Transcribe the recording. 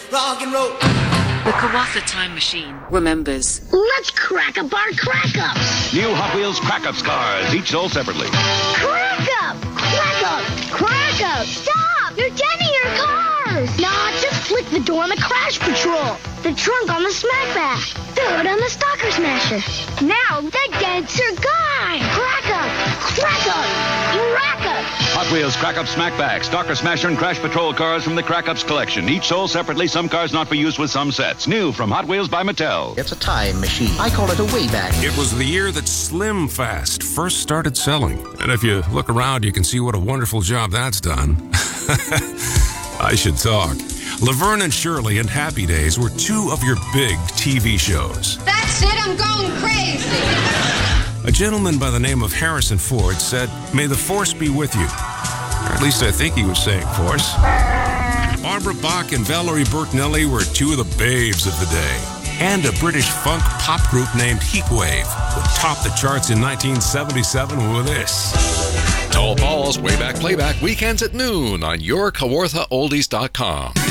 rock and roll. The Kawafa Time Machine remembers. Let's crack up our crack-ups. New Hot Wheels crack-ups cars, each sold separately. Crack-up! Crack-up! Crack-up! Stop! You're denting your cars! Nah, just flick the door on the Crash Patrol. The trunk on the Smackback. The hood on the Stalker Smasher. Now the dents are gone! Crack-up! Crack-up! Crack-up! Hot Wheels crack-up Smackback, Stalker Smasher, and Crash Patrol cars from the Crack-Ups collection. Each sold separately, some cars not for use with some sets. New from Hot Wheels by Mattel. It's a time machine. I call it a Wayback. It was the year that Slim Fast first started selling. And if you look around, you can see what a wonderful job that's done. I should talk. Laverne and Shirley and Happy Days were two of your big TV shows. That's it, I'm going crazy. A gentleman by the name of Harrison Ford said, "May the force be with you." Or at least I think he was saying force. Barbara Bach and Valerie Bertinelli were two of the babes of the day. And a British funk pop group named Heatwave would top the charts in 1977 with this. Tall Paul's Way Back Playback, weekends at noon on yourkawarthaoldies.com.